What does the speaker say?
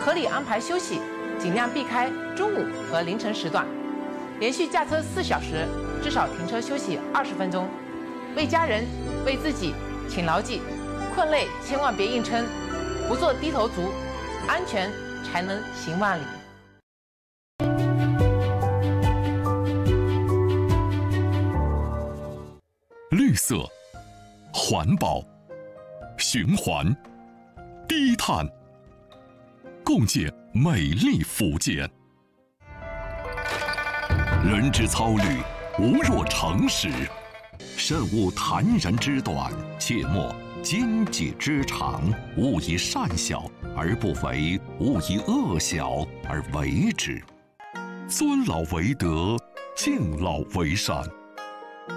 合理安排休息，尽量避开中午和凌晨时段。连续驾车4小时，至少停车休息20分钟。为家人、为自己，请牢记：困累千万别硬撑，不做低头族，安全才能行万里。 绿色、环保、循环、低碳，共建美丽福建。人之操虑，无若诚实；慎勿坦然之短，切莫奸计之长。勿以善小而不为，勿以恶小而为之。尊老为德，敬老为善。